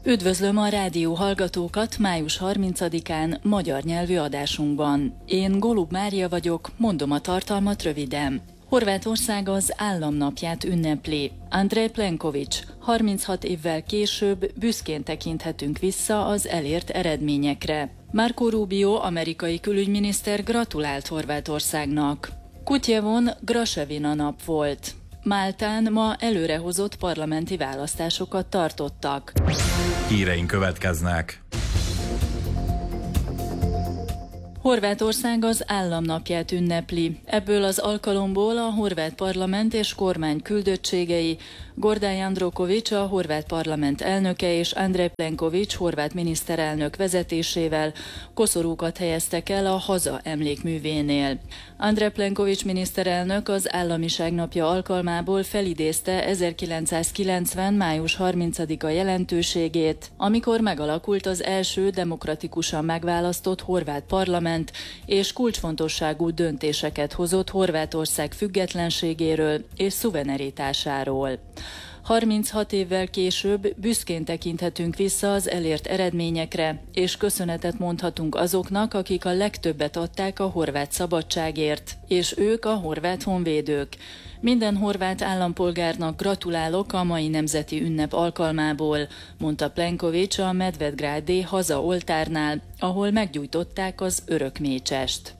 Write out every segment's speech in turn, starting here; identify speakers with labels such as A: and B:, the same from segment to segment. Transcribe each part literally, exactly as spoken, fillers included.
A: Üdvözlöm a rádió hallgatókat május harmincadikán magyar nyelvű adásunkban. Én Golub Mária vagyok, mondom a tartalmat röviden. Horvátország az államnapját ünnepli. Andrej Plenković, harminchat évvel később büszkén tekinthetünk vissza az elért eredményekre. Marco Rubio, amerikai külügyminiszter gratulált Horvátországnak. Kutjevon Graševina nap volt. Máltán ma előrehozott parlamenti választásokat tartottak.
B: Híreink következnek.
A: Horvátország az államnapját ünnepli. Ebből az alkalomból a horvát parlament és kormány küldöttségei, Gordan Jandroković, a horvát parlament elnöke és Andrej Plenković, horvát miniszterelnök vezetésével koszorúkat helyeztek el a Haza emlékművénél. Andrej Plenković miniszterelnök az államiság napja alkalmából felidézte ezerkilencszázkilencven. május harmincadika jelentőségét, amikor megalakult az első demokratikusan megválasztott horvát parlament, és kulcsfontosságú döntéseket hozott Horvátország függetlenségéről és szuverenitásáról. harminchat évvel később büszkén tekinthetünk vissza az elért eredményekre, és köszönetet mondhatunk azoknak, akik a legtöbbet adták a horvát szabadságért, és ők a horvát honvédők. Minden horvát állampolgárnak gratulálok a mai nemzeti ünnep alkalmából, mondta Plenković a Medvedgrádi Haza oltárnál, ahol meggyújtották az örök mécsest.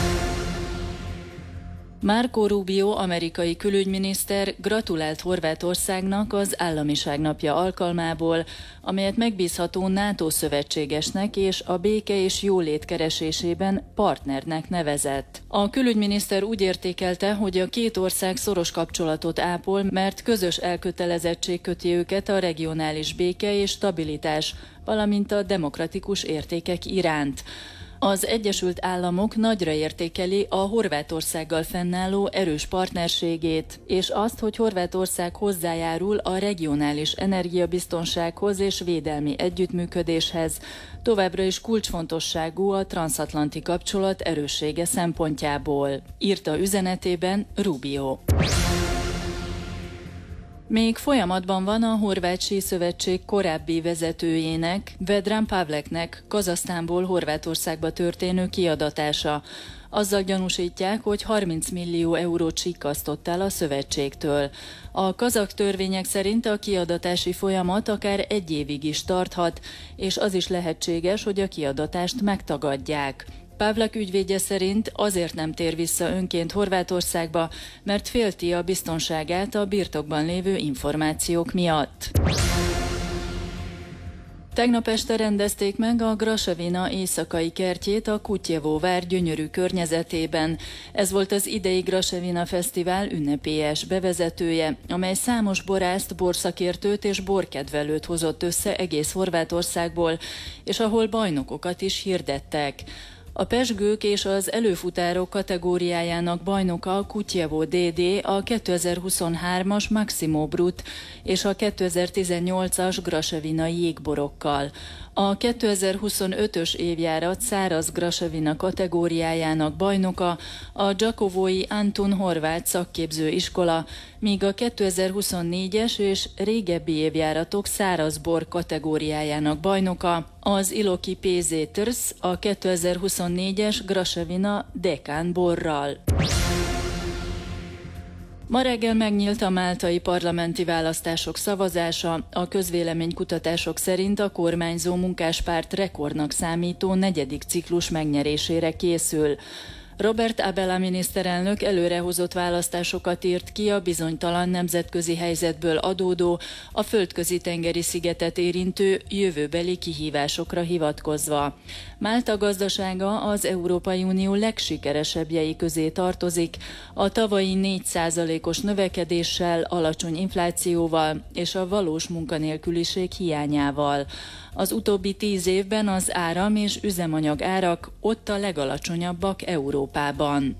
A: Marco Rubio, amerikai külügyminiszter gratulált Horvátországnak az államiság napja alkalmából, amelyet megbízható NATO szövetségesnek és a béke és jólét keresésében partnernek nevezett. A külügyminiszter úgy értékelte, hogy a két ország szoros kapcsolatot ápol, mert közös elkötelezettség köti őket a regionális béke és stabilitás, valamint a demokratikus értékek iránt. Az Egyesült Államok nagyra értékeli a Horvátországgal fennálló erős partnerségét, és azt, hogy Horvátország hozzájárul a regionális energiabiztonsághoz és védelmi együttműködéshez, továbbra is kulcsfontosságú a transzatlanti kapcsolat erőssége szempontjából, írta üzenetében Rubio. Még folyamatban van a Horvát Síszövetség korábbi vezetőjének, Vedran Pavleknek Kazahsztánból Horvátországba történő kiadatása. Azzal gyanúsítják, hogy harminc millió eurót sikkasztott el a szövetségtől. A kazah törvények szerint a kiadatási folyamat akár egy évig is tarthat, és az is lehetséges, hogy a kiadatást megtagadják. Pavlek ügyvédje szerint azért nem tér vissza önként Horvátországba, mert félti a biztonságát a birtokban lévő információk miatt. Tegnap este rendezték meg a Graševina éjszakai kertjét a Kutjevó vár gyönyörű környezetében. Ez volt az idei Graševina Fesztivál ünnepélyes bevezetője, amely számos borászt, borszakértőt és borkedvelőt hozott össze egész Horvátországból, és ahol bajnokokat is hirdettek. A pezsgők és az előfutárok kategóriájának bajnoka a Kutjevó dé dé, a kétezer-huszonhármas Maximo Brut és a kétezer-tizennyolcas Graševina jégborokkal. A kétezer-huszonötös évjárat száraz Graševina kategóriájának bajnoka a Gyakovói Antun horvát szakképző iskola, míg a kétezer-huszonnégyes és régebbi évjáratok száraz bor kategóriájának bajnoka az Iloki pé zé Trsz, a kétezer-huszonnégyes Graševina Dekán borral. Ma reggel megnyílt a máltai parlamenti választások szavazása, a közvéleménykutatások szerint a kormányzó munkáspárt rekordnak számító negyedik ciklus megnyerésére készül. Robert Abela miniszterelnök előrehozott választásokat írt ki a bizonytalan nemzetközi helyzetből adódó, a földközi tengeri szigetet érintő jövőbeli kihívásokra hivatkozva. Málta gazdasága az Európai Unió legsikeresebbjei közé tartozik, a tavalyi négy százalékos növekedéssel, alacsony inflációval és a valós munkanélküliség hiányával. Az utóbbi tíz évben az áram és üzemanyag árak ott a legalacsonyabbak Európában.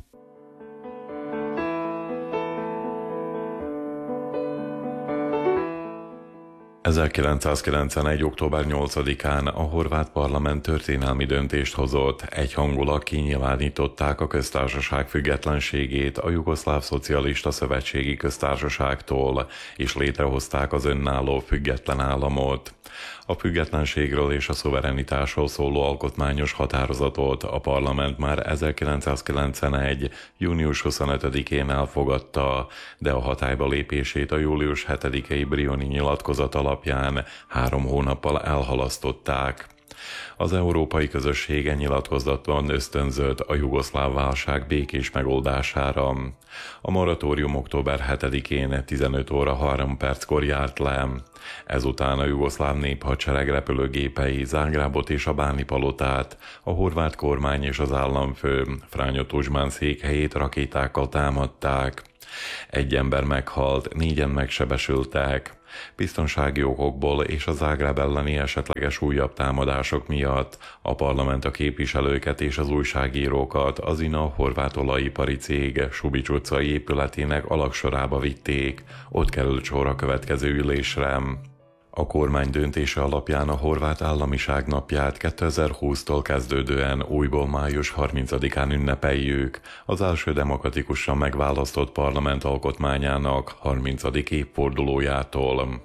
C: ezerkilencszázkilencvenegy. október nyolcadikán a horvát parlament történelmi döntést hozott, egyhangulag kinyilvánították a köztársaság függetlenségét a Jugoszláv Szocialista Szövetségi Köztársaságtól, és létrehozták az önálló független államot. A függetlenségről és a szuverenitásról szóló alkotmányos határozatot a parlament már ezerkilencszázkilencvenegy. június huszonötödikén elfogadta, de a hatályba lépését a július hetedikei brioni nyilatkozat alapján három hónappal elhalasztották. Az európai közössége nyilatkozaton ösztönzött a jugoszláv válság békés megoldására. A moratórium október hetedikén tizenöt óra három perckor járt le. Ezután a jugoszláv néphadsereg repülőgépei Zágrábot és a Báni palotát, a horvát kormány és az államfő Franjo Tuđman székhelyét rakétákkal támadták. Egy ember meghalt, négyen megsebesültek. Biztonsági okokból és a Zágráb elleni esetleges újabb támadások miatt a parlament a képviselőket és az újságírókat az i en á horvát olajipari cég Šubić utcai épületének alagsorába vitték, ott került sor a következő ülésre. A kormány döntése alapján a horvát államiság napját kétezer-húsztól kezdődően újból május harmincadikán ünnepeljük, az első demokratikusan megválasztott parlament alkotmányának harmincadik évfordulójától.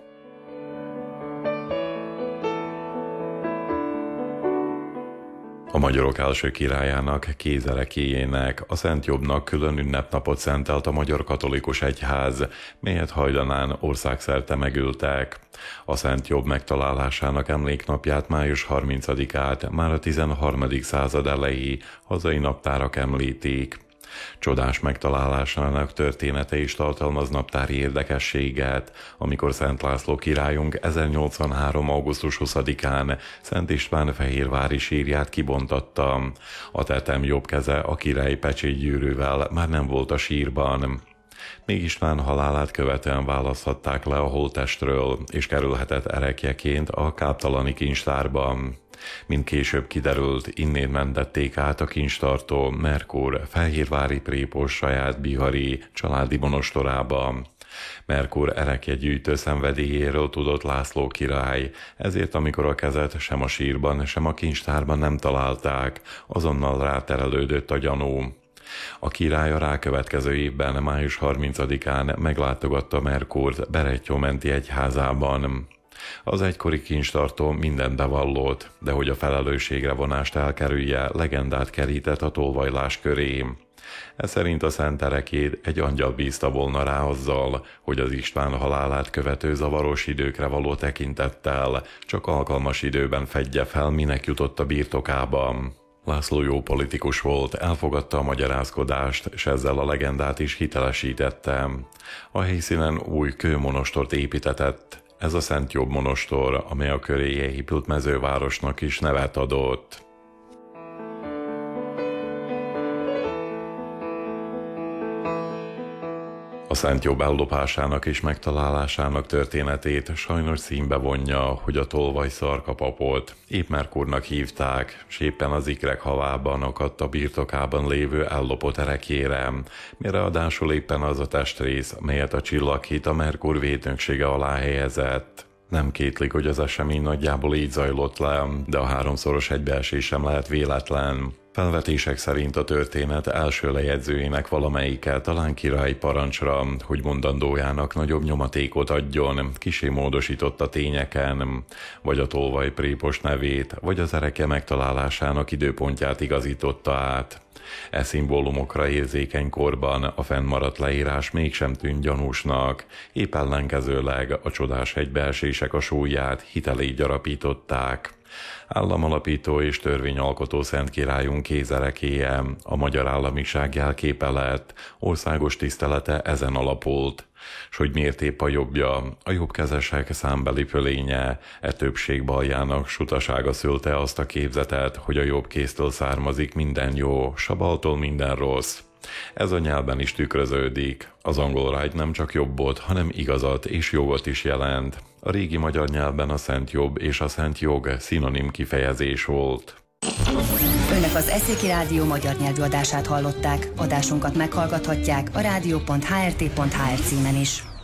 C: A magyarok első királyának, Kézerekéjének, a Szent Jobbnak külön ünnepnapot szentelt a Magyar Katolikus Egyház, melyet hajdanán országszerte megültek. A Szent Jobb megtalálásának emléknapját, május harmincadikát már a tizenharmadik század elejé hazai naptárak említik. Csodás megtalálásának története is tartalmaz naptári érdekességet, amikor Szent László királyunk ezernyolcvanhárom. augusztus huszadikán Szent István fehérvári sírját kibontatta. A tetem jobb keze a királyi pecsétgyűrűvel már nem volt a sírban. Még István halálát követően választhatták le a holttestről, és kerülhetett erekjeként a káptalani kincstárban. Mint később kiderült, innét mentették át a kincstartó Merkur fehérvári prépos saját bihari családi monostorába. Merkur erekjegyűjtő szenvedélyéről tudott László király, ezért amikor a kezet sem a sírban, sem a kincstárban nem találták, azonnal ráterelődött a gyanú. A király a rákövetkező évben, május harmincadikán meglátogatta Merkurt Berettyómenti egyházában. Az egykori kincstartó mindent bevallott, de hogy a felelősségre vonást elkerülje, legendát kerített a tolvajlás köré. Ez szerint a szent erekét egy angyal bízta volna rá azzal, hogy az István halálát követő zavaros időkre való tekintettel csak alkalmas időben fedje fel, minek jutott a birtokában. László jó politikus volt, elfogadta a magyarázkodást, s ezzel a legendát is hitelesítette. A helyszínen új kőmonostort építetett. Ez a Szent Jobb monostor, amely a köréje épült mezővárosnak is nevet adott. A Szent Jobb ellopásának és megtalálásának történetét sajnos színbe vonja, hogy a tolvaj szarkapapot épp Merkurnak hívták, s éppen az ikrek havában akadt a birtokában lévő ellopott erekjére, mire adásul éppen az a testrész, melyet a Csillaghíd a Merkur védnöksége alá helyezett. Nem kétlik, hogy az esemény nagyjából így zajlott le, de a háromszoros egybeesés sem lehet véletlen. Felvetések szerint a történet első lejegyzőjének valamelyike talán királyi parancsra, hogy mondandójának nagyobb nyomatékot adjon, kissé módosított a tényeken, vagy a tolvaj prépos nevét, vagy az ereke megtalálásának időpontját igazította át. E szimbólumokra érzékeny korban a fennmaradt leírás mégsem tűnt gyanúsnak, épp ellenkezőleg a csodás egybeesések a súlyát hitelét gyarapították. Államalapító és törvényalkotó szent királyunk kézerekéje, a magyar államiság jelképe lett, országos tisztelete ezen alapult. S hogy miért épp a jobbja, a jobbkezesek számbeli fölénye, e többség baljának sutasága szülte azt a képzetet, hogy a jobb kéztől származik minden jó, s a baltól minden rossz. Ez a nyelven is tükröződik. Az angol right nem csak jobbot, hanem igazat és jogot is jelent. A régi magyar nyelvben a Szent Jobb és a Szent Jog szinonim kifejezés volt.
D: Önök az Eszéki Rádió magyar nyelvű adását hallották. Adásunkat meghallgathatják a rádió pont há er té pont há er címen is.